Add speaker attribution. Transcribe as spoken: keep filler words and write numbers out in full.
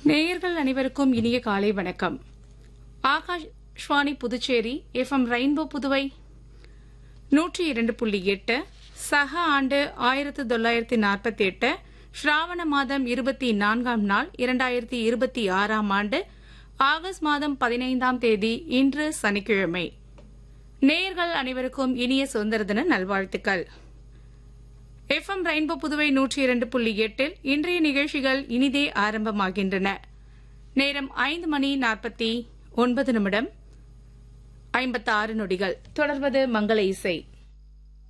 Speaker 1: நேயர்கள் அனைவருக்கும் இனிய காலை வணக்கம். Akashvani Puducherry F M rainbow Puduvai நூற்றி இரண்டு புள்ளி எட்டு சக ஆண்டு ஆயிரத்து தொள்ளாயிரத்து நாற்பத்தி எட்டு ஸ்ராவண மாதம் இருபத்தி நான்காம் நாள் இரண்டாயிரத்தி இருபத்தி ஆறாம் ஆண்டு ஆகஸ்ட் மாதம் பதினைந்தாம் தேதி இன்று சனிக்கிழமை. நேயர்கள் அனைவருக்கும் இனிய சுதந்திர தின நல்வாழ்த்துக்கள். எஃப் எம் ரெயின்போ புதுவை நூற்றி இரண்டு புள்ளி எட்டில் இன்றைய நிகழ்ச்சிகள் இனிதே ஆரம்பமாகின்றன. நேரம் ஐந்து மணி நாற்பத்தி ஒன்பது நிமிடம் ஐம்பத்தி ஆறு நொடிகள். தொடர்வது மங்கள இசை.